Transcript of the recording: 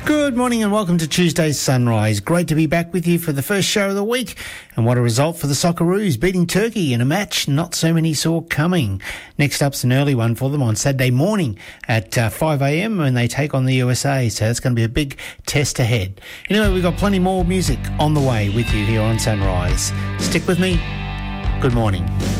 Good morning and welcome to Tuesday's Sunrise. Great to be back with you for the first show of the week. And what a result for the Socceroos, beating Turkey in a match not so many saw coming. Next up's an early one for them on Saturday morning at 5 a.m. when they take on the USA. So that's going to be a big test ahead. Anyway, we've got plenty more music on the way with you here on Sunrise. Stick with me. Good morning.